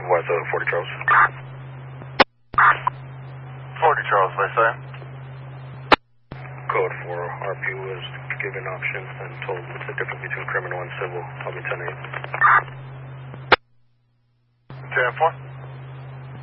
What's 40 Charles? 40 Charles, what say? Code 4, RP was given options and told what's the difference between criminal and civil. I'll be 10-8. 10-4?